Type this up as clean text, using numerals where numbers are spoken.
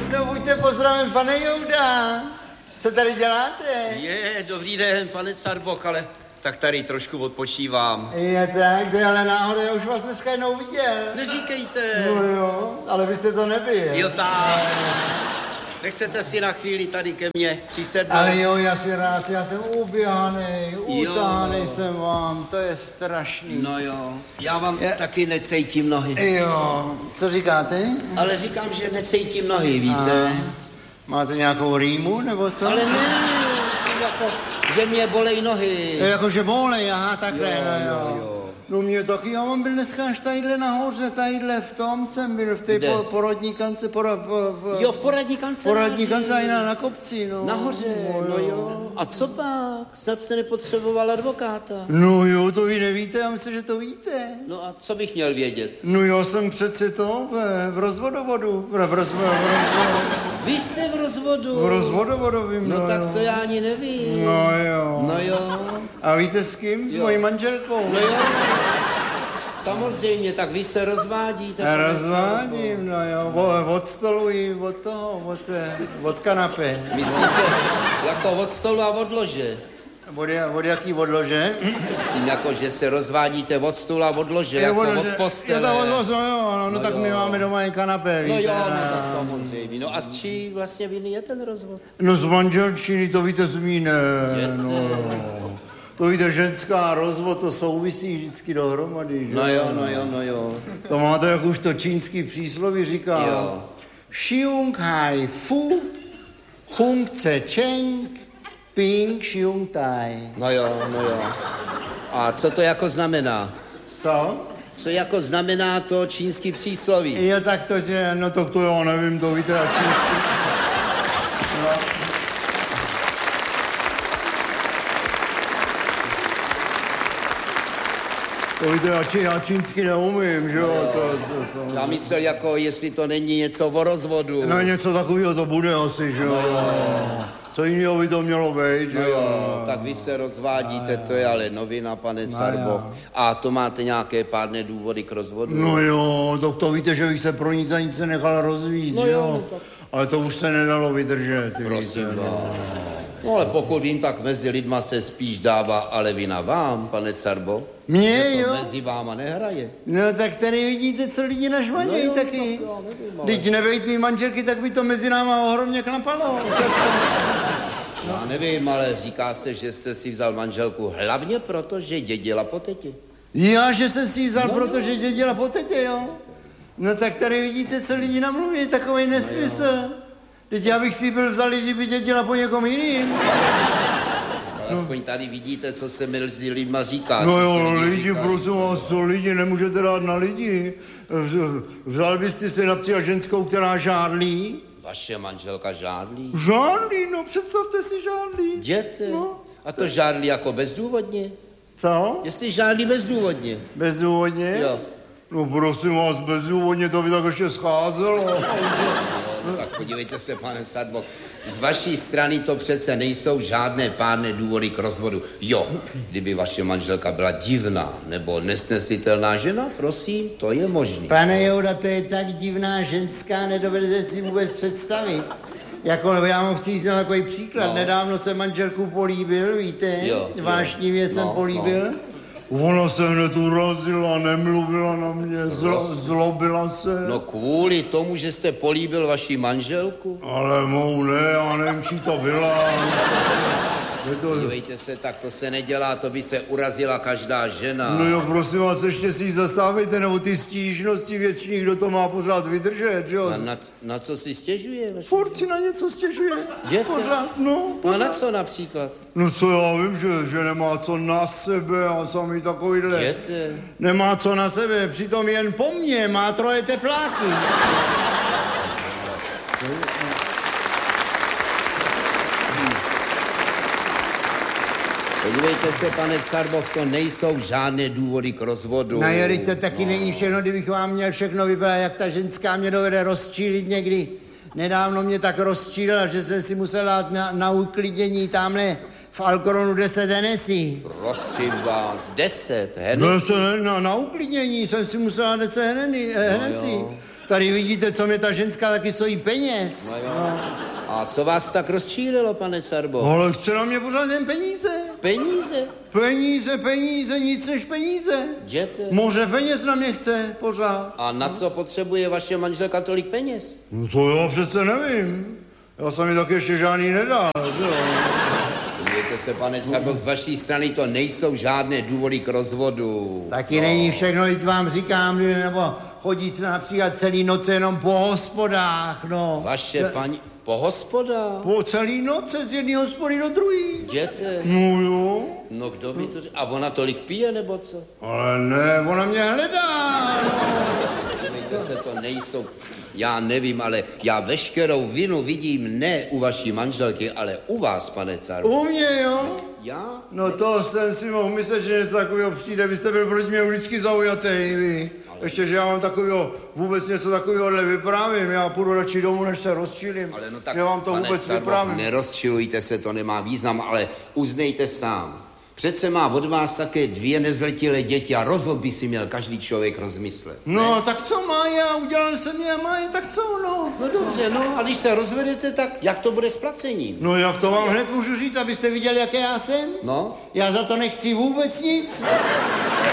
No buďte pozdravím, pane Jouda. Co tady děláte? Dobrý den, pane Carboch, ale tak tady trošku odpočívám. Je tak, ale náhodou, já už vás dneska jednou viděl. Neříkejte. No jo, ale vy jste to nebyl. Jo tak. Nechcete si na chvíli tady ke mně přisednout? Ale jo, já si rád, já jsem uběhanej, utáhanej jsem vám, to je strašný. No jo, já vám taky necejtím nohy. Jo, co říkáte? Ale říkám, že necejtím nohy, víte? Máte nějakou rýmu, nebo co? Ale ne, myslím jako, že mě bolej nohy. Jakože bolej, aha, takhle, jo. No mě taky, já mám byl dneska až tadyhle nahoře, tadyhle v tom jsem byl, v té porodní kance, Jo, v poradní kance. Poradní kance na kopci, no. Nahoře, no jo. A co pak? Snad jste nepotřeboval advokáta. No jo, to vy nevíte, já myslím, že to víte. No a co bych měl vědět? No já jsem přeci to v rozvodovodu. Vy jste v rozvodu? V rozvodovodovým, no tak to já ani nevím. No jo. A víte s kým? S mojí manželkou. No jo. Samozřejmě, tak vy se rozvádíte. Rozvádím, no jo, od stolu i od kanapy. Myslíte, jako od stolu a od lože? Od jaký odlože? Myslím, jako, že se rozvádíte od stolu a od lože, jako od postele. No tak my máme doma jen kanapé, víte. No jo, no tak samozřejmě. No a s čí vlastně viny je ten rozvod? No z manželčiny, to víte z míne. To víte, ženská a rozvod, to souvisí vždycky dohromady, že? No jo. To máte, jak už to čínský přísloví říká. Jo. Xiong hai fu, hung ce cheng, ping xiong tai. No jo. A co to jako znamená? Co? Co jako znamená to čínský přísloví? Jo, tak to já nevím, to víte, a čínský. No. To víte, já čínsky neumím, že jo? Já myslel, jako jestli to není něco o rozvodu. No něco takového to bude asi, že jo? Co jiného by to mělo být, že jo? Tak vy se rozvádíte, to je ale novina, pane Carboch. A to máte nějaké pádné důvody k rozvodu? No jo, to víte, že bych se pro nic a nic se nechal rozvíjet, že jo? Ale to už se nedalo vydržet, prosím vás. No ale pokud vím, tak mezi lidma se spíš dává, ale vina vám, pane Carboch. Mně, to jo? Mezi váma nehraje. No tak tady vidíte, co lidi nažvanějí taky. Když nebejt mý manželky, tak by to mezi náma ohromně klapalo. Já nevím, ale říká se, že jste si vzal manželku hlavně proto, že dědila po tetě. Já, že jsem si ji vzal, protože dědila po tetě, jo? No tak tady vidíte, co lidi namluví, takovej nesmysl. Teď já bych si ji byl vzal, kdyby dědila po někom jiným. Aspoň tady vidíte, co se mezi lidma říká. No jo, lidi, prosím vás, co lidi, nemůžete dát na lidi. Vzal byste si například ženskou, která žádlí? Vaše manželka žádlí? Žádlí, no představte si žádlí. Jděte. No. A to žádlí jako bezdůvodně? Co? Jestli žádlí bezdůvodně. Bezdůvodně? Jo. No prosím vás, bezdůvodně to by tak ještě scházelo. No tak podívejte se, pane Carboch, z vaší strany to přece nejsou žádné pádné důvody k rozvodu. Jo, kdyby vaše manželka byla divná nebo nesnesitelná žena, prosím, to je možné. Pane Jouda, to je tak divná ženská, nedovedete si vůbec představit. Jako, já vám chci říct takový příklad. No. Nedávno jsem manželku políbil, víte? Vášnivě jsem políbil. Ona se hned urazila, nemluvila na mě, zlobila se. No kvůli tomu, že jste políbil vaši manželku? Ale mou ne, já nevím, čí to byla. Dívejte se, tak to se nedělá, to by se urazila každá žena. No jo, prosím vás, ještě si ji zastávejte, nebo ty stížnosti věčný, kdo to má pořád vydržet, že jo? Na co si stěžuje? Furt si na něco stěžuje. Pořád, no. No na co například? No co já vím, že nemá co na sebe a sami takovýhle. Jděte. Nemá co na sebe, přitom jen po mně má 3 tepláky. Podívejte se, pane Carboch, to nejsou žádné důvody k rozvodu. No to taky není všechno, kdybych vám měl všechno vybrat, jak ta ženská mě dovede rozčílit někdy. Nedávno mě tak rozčílila, že jsem si musel dát na uklidnění tamhle v Alcoronu 10 Hennessy. Prosím vás, 10 Hennessy? Na uklidnění jsem si musel dát 10 Hennessy. Tady vidíte, co mě ta ženská taky stojí peněz. No. A co vás tak rozčílilo, pane Carbo? Ale chce na mě pořád jen peníze. Peníze? Peníze, nic než peníze. Jděte. Moře peněz na mě chce pořád. A na co potřebuje vaše manželka tolik peněz? No to já přece nevím. Já jsem mi taky ještě žádný nedal, že jo. Víte se, pane Carbo, z vaší strany to nejsou žádné důvody k rozvodu. Taky není všechno, teď vám říkám, nebo chodit například celý noce jenom po hospodách, no. Vaše paní... Po hospodách? Po celý noce z jedné hospody do druhé. Jděte. No jo. No kdo by to řekl? A ona tolik pije, nebo co? Ale ne, ona mě hledá, no. Víte se, to nejsou... Já nevím, ale já veškerou vinu vidím ne u vaší manželky, ale u vás, pane Carbo. U mě, jo? Já? No to jsem si mohl myslet, že něco takového přijde. Vy jste byl proti mě vždycky zaujatý, vy. Ještě, že já mám takového, vůbec něco takového vyprávím. Já půjdu radši domů, než se rozčilím. Ale no tak, já vám to vůbec vyprávím. Nerozčilujte se, to nemá význam, ale uznejte sám. Přece má od vás také 2 nezletilé děti a rozvod by si měl každý člověk rozmyslet. No, ne? Tak co má já? Udělal jsem je, má je, tak co, no? No dobře, no a když se rozvedete, tak jak to bude s placením? No jak to vám hned můžu říct, abyste viděli, jaké já jsem? No? Já za to nechci vůbec nic.